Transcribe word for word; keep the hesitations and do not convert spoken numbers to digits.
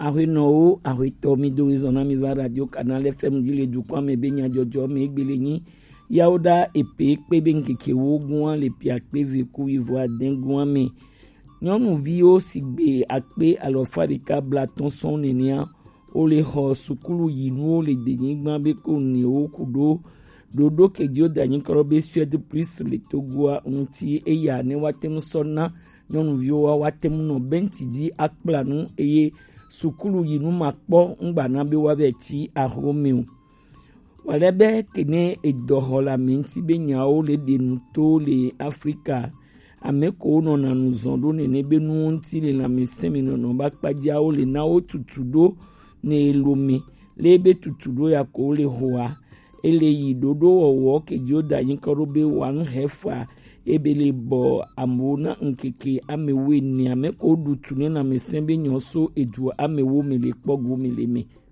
ahwe no ahwe to mi do izona mi va radio canal F M dile du kwa me benya jojo me gbeleyin yauda epe pe ben keke wo gun le pi ape veku ivoa dengun me nyonu vi o sigbe ape alofarika blaton son nenia o le ho sukulu yinu o le deyin gban be ko ni o kudo dodo kejo danyin korobe suede pris le togua unti eya ne watem sonna nyonu vi o watem no benti di akplanu eye sukulu yinu makpo ngba na be wa be ti ahome walebe kene edohola menti be nyao le denuto le Afrika ameko no na nuzondo ne nebe nu nti le na mesemi no no bakpadia o le na o tutudo ne elomi lebe tutudo ya ko le hoa ele yidodo owo kejo da yin korobe wan hefa ebele bo amona nkeke amewe ni ameko dutune na mesembe nyoso edu amewo mele pogu meleme